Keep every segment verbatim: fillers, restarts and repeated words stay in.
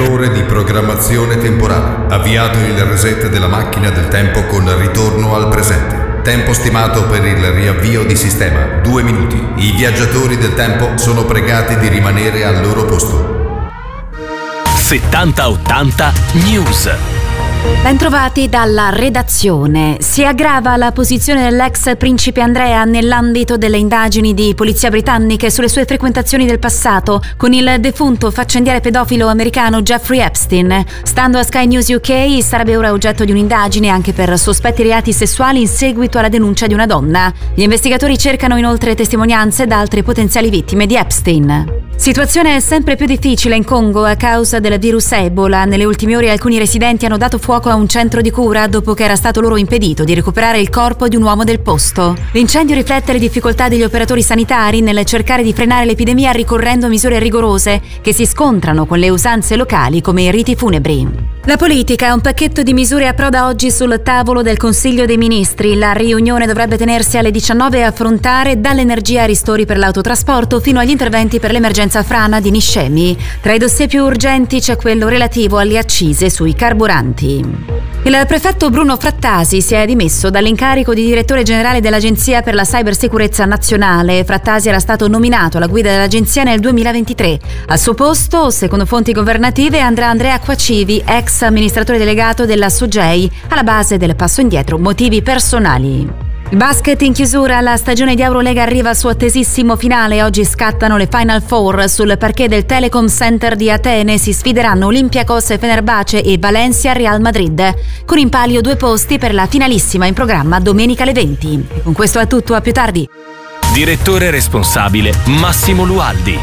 Errore di programmazione temporale. Avviato il reset della macchina del tempo con ritorno al presente. Tempo stimato per il riavvio di sistema, due minuti. I viaggiatori del tempo sono pregati di rimanere al loro posto. settanta ottanta News. Bentrovati dalla redazione. Si aggrava la posizione dell'ex principe Andrea nell'ambito delle indagini di polizia britanniche sulle sue frequentazioni del passato con il defunto faccendiere pedofilo americano Jeffrey Epstein. Stando a Sky News U K, sarebbe ora oggetto di un'indagine anche per sospetti reati sessuali in seguito alla denuncia di una donna. Gli investigatori cercano inoltre testimonianze da altre potenziali vittime di Epstein. Situazione sempre più difficile in Congo a causa del virus Ebola. Nelle ultime ore alcuni residenti hanno dato fuoco a un centro di cura dopo che era stato loro impedito di recuperare il corpo di un uomo del posto. L'incendio riflette le difficoltà degli operatori sanitari nel cercare di frenare l'epidemia ricorrendo a misure rigorose che si scontrano con le usanze locali come i riti funebri. La politica, un pacchetto di misure approda oggi sul tavolo del Consiglio dei Ministri. La riunione dovrebbe tenersi alle diciannove e affrontare dall'energia a ristori per l'autotrasporto fino agli interventi per l'emergenza frana di Niscemi. Tra i dossier più urgenti c'è quello relativo alle accise sui carburanti. Il prefetto Bruno Frattasi si è dimesso dall'incarico di direttore generale dell'Agenzia per la Cybersicurezza Nazionale. Frattasi era stato nominato alla guida dell'agenzia nel duemilaventitré. Al suo posto, secondo fonti governative, andrà Andrea Acquacivi, ex amministratore delegato della Sogei, alla base del passo indietro motivi personali. Il basket in chiusura, la stagione di Eurolega arriva al suo attesissimo finale. Oggi scattano le Final Four. Sul parquet del Telecom Center di Atene si sfideranno Olympiacos e Fenerbahce e Valencia Real Madrid, con in palio due posti per la finalissima in programma domenica alle venti. E con questo è tutto, a più tardi. Direttore responsabile Massimo Lualdi.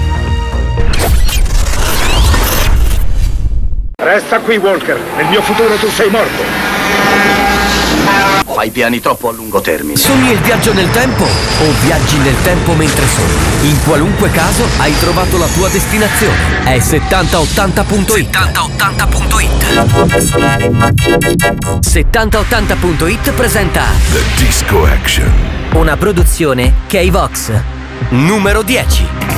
Resta qui, Walker. Nel mio futuro tu sei morto. Fai piani troppo a lungo termine. Sogni il viaggio nel tempo o viaggi nel tempo mentre sogni? In qualunque caso hai trovato la tua destinazione. È settanta ottanta punto it. settanta ottanta punto it. settanta ottanta punto it presenta The Disco Action. una produzione K-Vox. Numero dieci.